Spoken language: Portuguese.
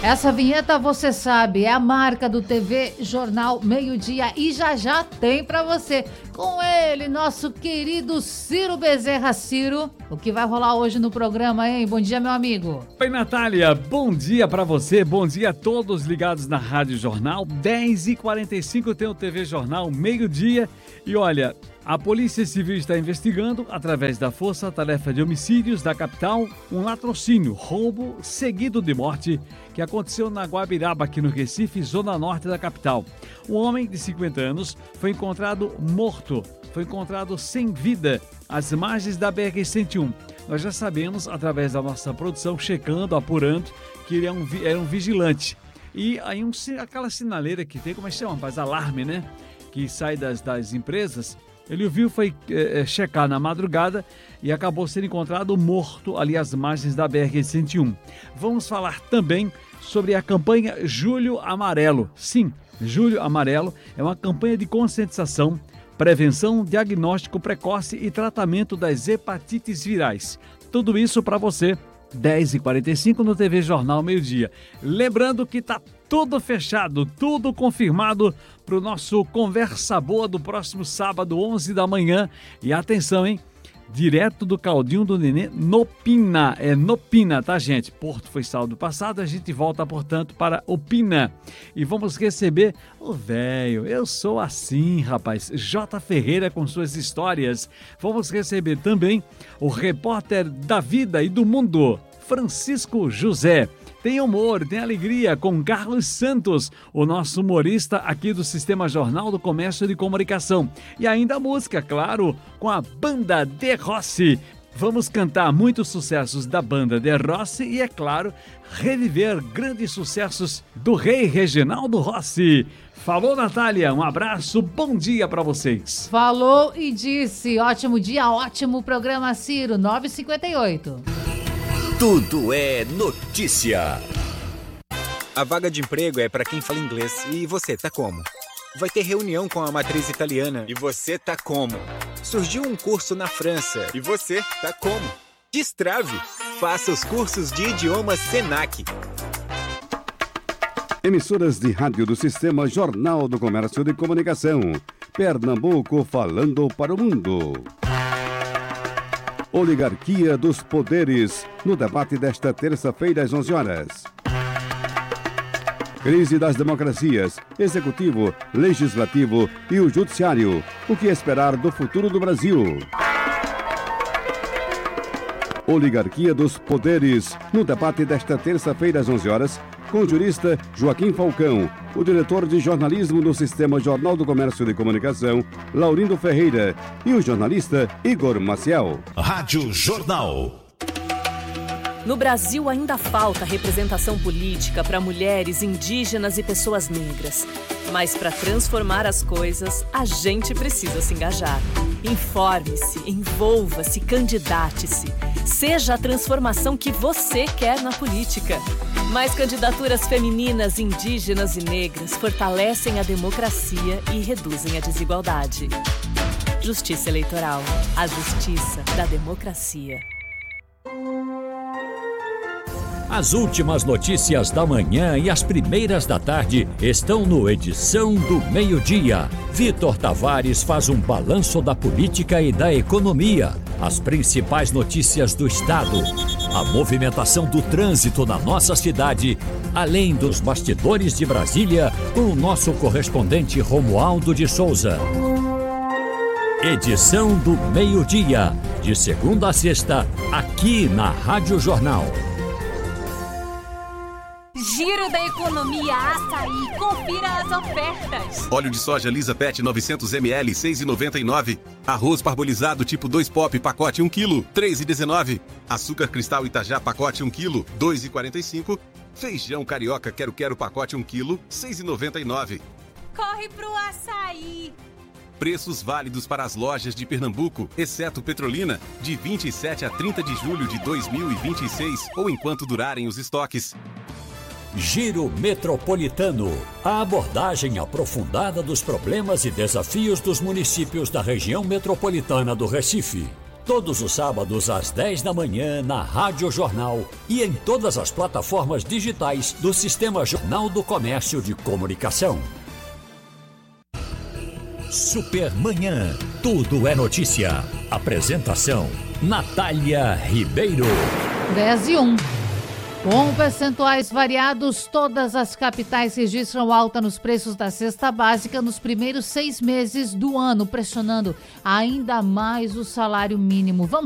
Essa vinheta, você sabe, é a marca do TV Jornal Meio-Dia e já tem pra você. Com ele, nosso querido Ciro Bezerra. Ciro, o que vai rolar hoje no programa, hein? Bom dia, meu amigo. Oi, Natália. Bom dia pra você. Bom dia a todos ligados na Rádio Jornal. 10h45 tem o TV Jornal Meio-Dia. E olha, a Polícia Civil está investigando, através da Força Tarefa de Homicídios da capital, um latrocínio, roubo seguido de morte, que aconteceu na Guabiraba, aqui no Recife, zona norte da capital. Um homem de 50 anos foi encontrado morto, foi encontrado sem vida, às margens da BR-101. Nós já sabemos, através da nossa produção, checando, apurando, que ele era um vigilante. E aí aquela sinaleira que tem, como é que chama, rapaz? Alarme, né? Que sai das empresas. Ele viu, foi checar na madrugada e acabou sendo encontrado morto ali às margens da BR-101. Vamos falar também sobre a campanha Julho Amarelo. Sim, Julho Amarelo é uma campanha de conscientização, prevenção, diagnóstico precoce e tratamento das hepatites virais. Tudo isso para você, 10h45 no TV Jornal Meio-Dia. Lembrando que tá tudo fechado, tudo confirmado para o nosso Conversa Boa do próximo sábado, 11 da manhã. E atenção, hein? Direto do Caldinho do Nenê, no Pina. É no Pina, tá, gente? Porto foi sábado passado, a gente volta, portanto, para o Pina. E vamos receber o velho. Eu sou assim, rapaz. J. Ferreira com suas histórias. Vamos receber também o repórter da vida e do mundo, Francisco José. Tem humor, tem alegria com Carlos Santos, o nosso humorista aqui do Sistema Jornal do Comércio de Comunicação. E ainda música, claro, com a Banda de Rossi. Vamos cantar muitos sucessos da Banda de Rossi e, é claro, reviver grandes sucessos do rei Reginaldo Rossi. Falou, Natália, um abraço, bom dia para vocês. Falou e disse, ótimo dia, ótimo programa, Ciro, 9h58. Tudo é notícia. A vaga de emprego é para quem fala inglês. E você, tá como? Vai ter reunião com a matriz italiana. E você, tá como? Surgiu um curso na França. E você, tá como? Destrave. Faça os cursos de idiomas Senac. Emissoras de rádio do Sistema Jornal do Comércio de Comunicação. Pernambuco falando para o mundo. Oligarquia dos poderes, no debate desta terça-feira às 11 horas. Crise das democracias, executivo, legislativo e o judiciário. O que esperar do futuro do Brasil? Oligarquia dos poderes, no debate desta terça-feira às 11 horas, com o jurista Joaquim Falcão, o diretor de jornalismo do Sistema Jornal do Comércio de Comunicação, Laurindo Ferreira, e o jornalista Igor Maciel. Rádio Jornal. No Brasil ainda falta representação política para mulheres, indígenas e pessoas negras. Mas para transformar as coisas, a gente precisa se engajar. Informe-se, envolva-se, candidate-se. Seja a transformação que você quer na política. Mais candidaturas femininas, indígenas e negras fortalecem a democracia e reduzem a desigualdade. Justiça Eleitoral. A justiça da democracia. As últimas notícias da manhã e as primeiras da tarde estão no Edição do Meio-Dia. Vitor Tavares faz um balanço da política e da economia, as principais notícias do estado, a movimentação do trânsito na nossa cidade, além dos bastidores de Brasília, com o nosso correspondente Romualdo de Souza. Edição do Meio-Dia, de segunda a sexta, aqui na Rádio Jornal. Giro da Economia Açaí. Confira as ofertas. Óleo de soja Lisa Pet 900 ml, 6,99. Arroz parbolizado tipo 2 pop, pacote 1 kg, 3,19. Açúcar cristal Itajá, pacote 1 kg, 2,45. Feijão carioca quero pacote 1 kg, 6,99. Corre pro açaí. Preços válidos para as lojas de Pernambuco, exceto Petrolina, de 27 a 30 de julho de 2026 ou enquanto durarem os estoques. Giro Metropolitano. A abordagem aprofundada dos problemas e desafios dos municípios da região metropolitana do Recife. Todos os sábados às 10 da manhã na Rádio Jornal e em todas as plataformas digitais do Sistema Jornal do Comércio de Comunicação. Supermanhã, tudo é notícia. Apresentação, Natália Ribeiro. 10:01. Com percentuais variados, todas as capitais registram alta nos preços da cesta básica nos primeiros 6 meses do ano, pressionando ainda mais o salário mínimo. Vamos